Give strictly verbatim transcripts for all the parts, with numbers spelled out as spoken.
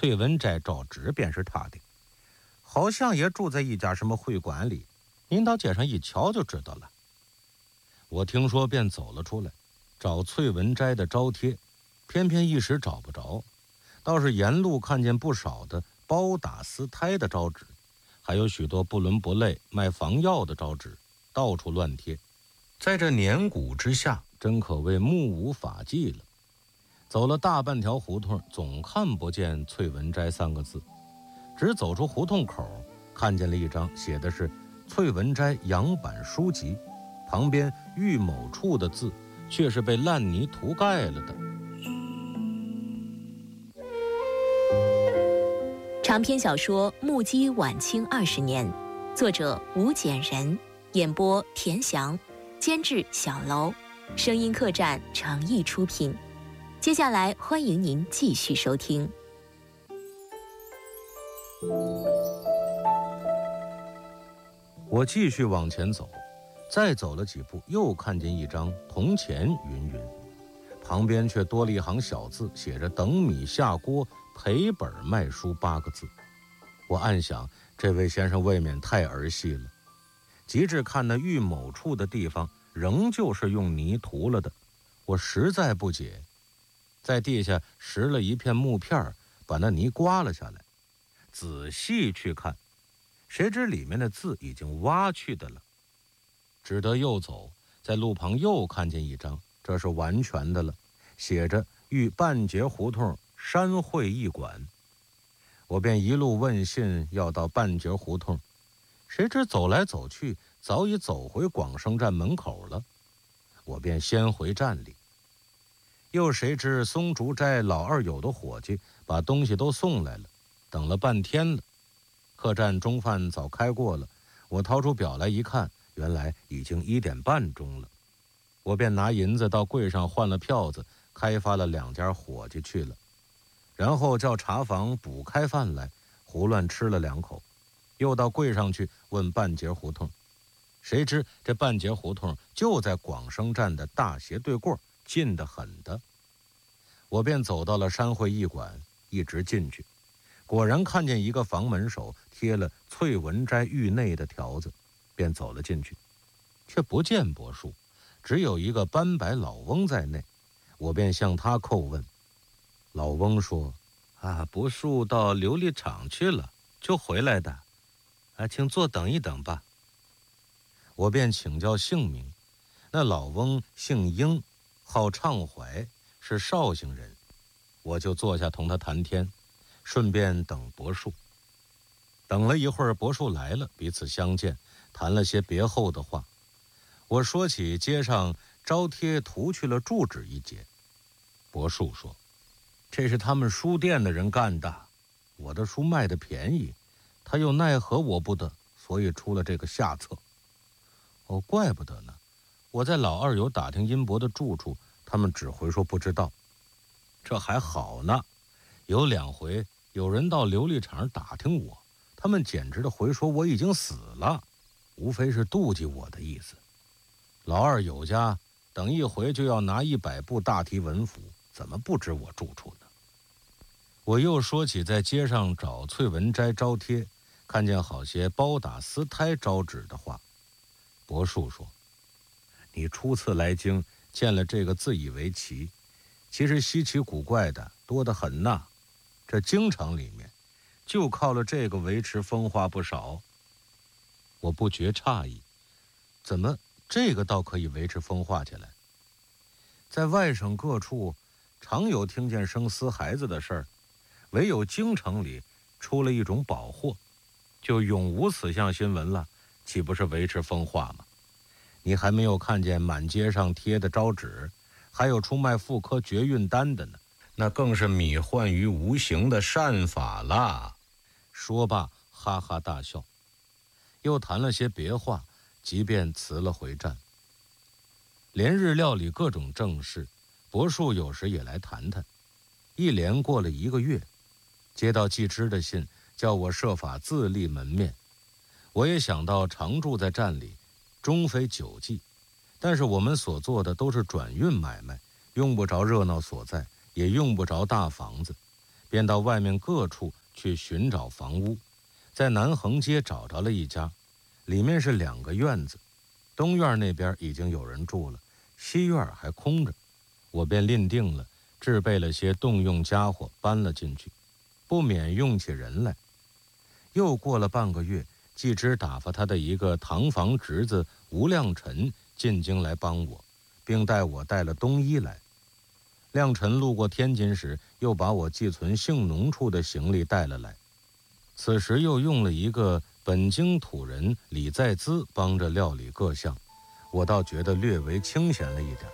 崔文斋招纸便是他的，好像也住在一家什么会馆里，您到街上一瞧就知道了。我听说便走了出来，找崔文斋的招贴，偏偏一时找不着，倒是沿路看见不少的包打丝胎的招纸，还有许多不伦不类卖防药的招纸，到处乱贴。在这年谷之下，真可谓目无法纪了。走了大半条胡同，总看不见崔文斋三个字，只走出胡同口，看见了一张写的是崔文斋洋版书籍，旁边玉某处的字却是被烂泥涂盖了的。 长篇小说《目击晚清二十年》，作者吴简人，演播田翔，监制小楼，声音客栈诚意出品。接下来欢迎您继续收听。 我继续往前走，再走了几步，又看见一张铜钱云云，旁边却多了一行小字，写着等米下锅赔本卖书八个字。我暗想，这位先生未免太儿戏了。及至看那玉某处的地方，仍旧是用泥涂了的，我实在不解，在地下拾了一片木片，把那泥刮了下来，仔细去看，谁知里面的字已经挖去的了。只得又走，在路旁又看见一张，这是完全的了，写着豫半截胡同山会驿馆。我便一路问信要到半截胡同，谁知走来走去，早已走回广生站门口了。我便先回站里，又谁知松竹斋老二友的伙计把东西都送来了，等了半天了。客栈中饭早开过了，我掏出表来一看，原来已经一点半钟了。我便拿银子到柜上换了票子，开发了两家伙计去了，然后叫茶房补开饭来，胡乱吃了两口，又到柜上去问半截胡同。谁知这半截胡同就在广生站的大斜对过，近得很的。我便走到了山会驿馆，一直进去，果然看见一个房门手贴了崔文斋狱内的条子，便走了进去，却不见柏树，只有一个斑白老翁在内。我便向他叩问，老翁说：啊，柏树到琉璃厂去了，就回来的，啊，请坐等一等吧。我便请教姓名，那老翁姓英，号畅怀，是绍兴人。我就坐下同他谈天，顺便等柏树。等了一会儿，柏树来了，彼此相见，谈了些别后的话。我说起街上招贴涂去了住址一节，柏树说：这是他们书店的人干的，我的书卖得便宜，他又奈何我不得，所以出了这个下策。哦，怪不得呢，我在老二友打听殷伯的住处，他们只回说不知道。这还好呢，有两回有人到琉璃厂打听我，他们简直的回说我已经死了，无非是妒忌我的意思。老二友家等一回就要拿一百部大提文符，怎么不知我住处呢？我又说起在街上找崔文斋招贴，看见好些包打丝胎招纸的话。柏树说：你初次来京见了这个自以为奇，其实稀奇古怪的多得很呐。这京城里面就靠了这个维持风化不少。我不觉诧异，怎么这个倒可以维持风化起来？在外省各处常有听见生丝孩子的事儿，唯有京城里出了一种宝货，就永无此项新闻了，岂不是维持风化吗？你还没有看见满街上贴的招纸，还有出卖妇科绝孕丹的呢，那更是米幻于无形的善法啦。说罢哈哈大笑，又谈了些别话，即便辞了回站。连日料理各种正事，柏树有时也来谈谈。一连过了一个月，接到季之的信，叫我设法自立门面。我也想到常住在站里，终非久计，但是我们所做的都是转运买卖，用不着热闹所在，也用不着大房子， 便到外面各处去寻找房屋，在南横街找着了一家，里面是两个院子，东院那边已经有人住了，西院还空着。我便另定了，制备了些动用家伙搬了进去，不免用起人来。又过了半个月，季之打发他的一个堂房侄子吴亮臣进京来帮我，并带我带了冬衣来。亮臣路过天津时，又把我寄存姓农处的行李带了来。此时又用了一个本京土人李在兹帮着料理各项，我倒觉得略为清闲了一点。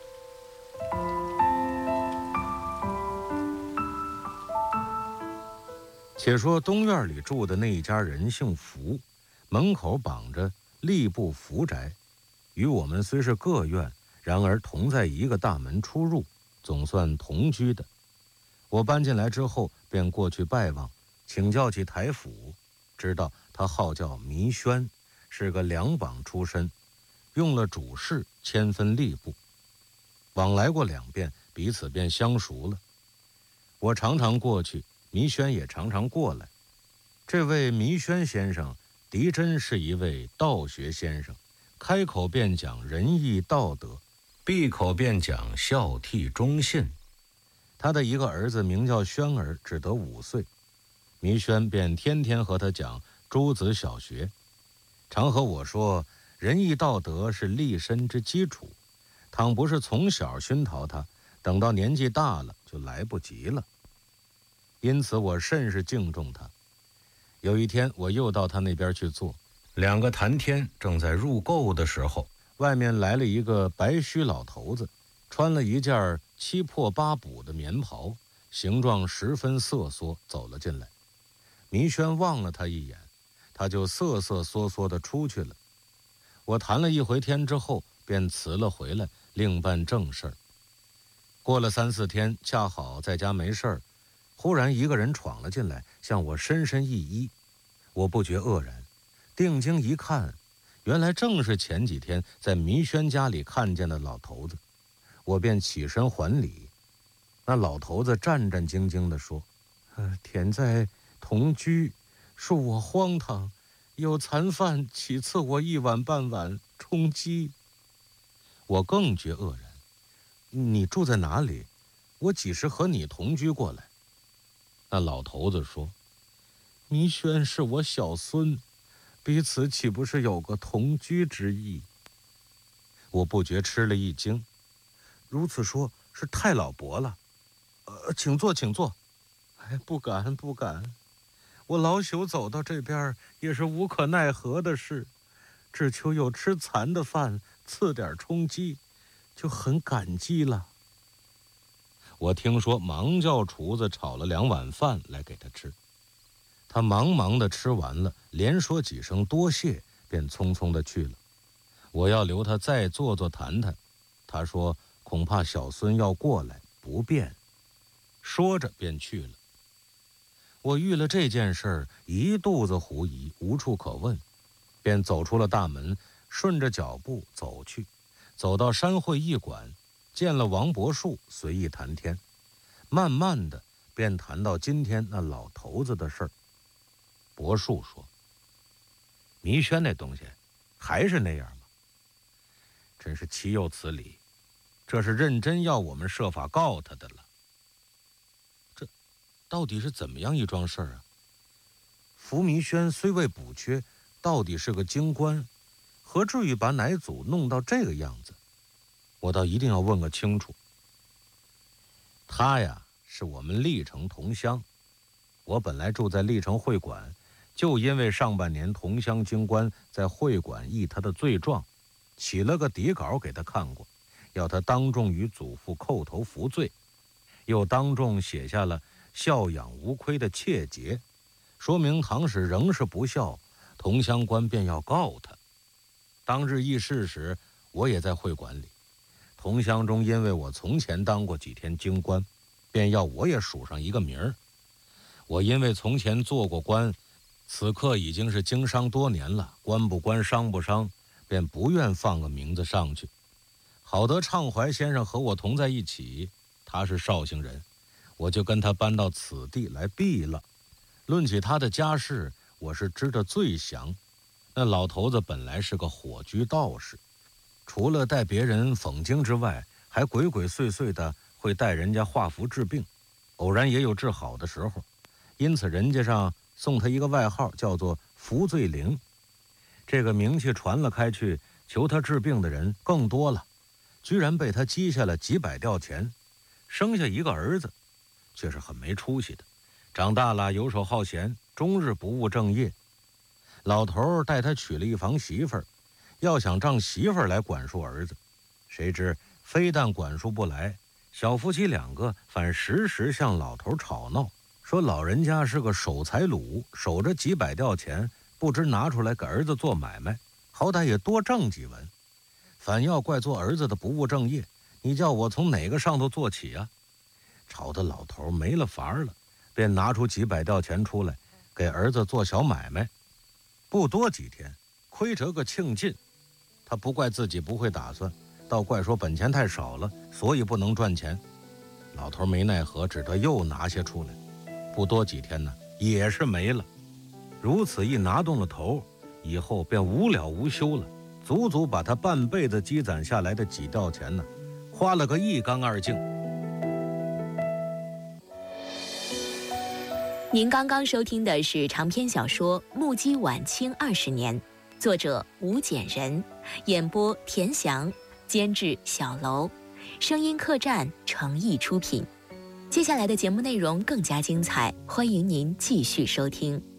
且说东院里住的那一家人姓福，门口绑着吏部福宅，与我们虽是各院，然而同在一个大门出入，总算同居的。我搬进来之后，便过去拜望，请教起台府，知道他号叫弥轩，是个两榜出身，用了主事，迁分吏部。往来过两遍，彼此便相熟了。我常常过去，弥轩也常常过来。这位弥轩先生的真是一位道学先生，开口便讲仁义道德，闭口便讲孝悌忠信。他的一个儿子名叫轩儿，只得五岁，弥轩便天天和他讲诸子小学，常和我说仁义道德是立身之基础，倘不是从小熏陶他，等到年纪大了就来不及了。因此我甚是敬重他。有一天我又到他那边去坐，两个谈天，正在入垢的时候，外面来了一个白须老头子，穿了一件七破八补的棉袍，形状十分瑟缩，走了进来。弥轩望了他一眼，他就瑟瑟缩缩地出去了。我谈了一回天之后，便辞了回来，另办正事儿。过了三四天，恰好在家没事儿，忽然一个人闯了进来，向我深深一揖。我不觉愕然，定睛一看，原来正是前几天在弥轩家里看见的老头子。我便起身还礼。那老头子战战兢兢地说：呃，田在同居，恕我荒唐，有残饭岂赐我一碗半碗充饥。我更觉愕然，你住在哪里？我几时和你同居过来？那老头子说：弥轩是我小孙，彼此岂不是有个同居之意？我不觉吃了一惊，如此说，是太老伯了。呃，请坐，请坐。哎，不敢，不敢。我老朽走到这边，也是无可奈何的事，只求有吃残的饭，赐点充饥，就很感激了。我听说，忙叫厨子炒了两碗饭来给他吃。他忙忙的吃完了，连说几声多谢，便匆匆的去了。我要留他再坐坐谈谈，他说恐怕小孙要过来，不便，说着便去了。我遇了这件事儿，一肚子狐疑，无处可问，便走出了大门，顺着脚步走去，走到山会驿馆，见了王伯树，随意谈天，慢慢的便谈到今天那老头子的事儿。伯树说：弥轩那东西还是那样吗？真是岂有此理，这是认真要我们设法告他的了。这到底是怎么样一桩事儿啊？福弥轩虽未补缺，到底是个京官，何至于把乃祖弄到这个样子？我倒一定要问个清楚。他呀，是我们历城同乡，我本来住在历城会馆，就因为上半年同乡京官在会馆议他的罪状，起了个底稿给他看过，要他当众与祖父叩头服罪，又当众写下了孝养无亏的切结，说明唐使仍是不孝，同乡官便要告他。当日议事时，我也在会馆里，同乡中因为我从前当过几天京官，便要我也署上一个名儿。我因为从前做过官，此刻已经是经商多年了，官不官商不商，便不愿放个名字上去。好得畅怀先生和我同在一起，他是绍兴人， 我就跟他搬到此地来避了。论起他的家世，我是知得最详。那老头子本来是个火居道士，除了带别人讽经之外，还鬼鬼祟祟的会带人家画符治病，偶然也有治好的时候，因此人家上送他一个外号，叫做福罪灵。这个名气传了开去，求他治病的人更多了，居然被他积下了几百吊钱，生下一个儿子，却是很没出息的，长大了游手好闲，终日不务正业。老头带他娶了一房媳妇儿，要想仗媳妇儿来管束儿子，谁知非但管束不来，小夫妻两个反时时向老头吵闹，说老人家是个守财奴，守着几百吊钱，不知拿出来给儿子做买卖，好歹也多挣几文，反要怪做儿子的不务正业，你叫我从哪个上头做起啊？吵得老头没了法儿了，便拿出几百吊钱出来给儿子做小买卖。不多几天，亏折个庆尽。他不怪自己不会打算，倒怪说本钱太少了，所以不能赚钱。老头没奈何，只得又拿些出来。不多几天呢，也是没了。如此一拿动了头，以后便无了无休了，足足把他半辈子积攒下来的几吊钱呢，花了个一干二净。 您刚刚收听的是长篇小说《目击晚清二十年》，作者吴简人，演播田翔，监制小楼，声音客栈诚意出品。接下来的节目内容更加精彩，欢迎您继续收听。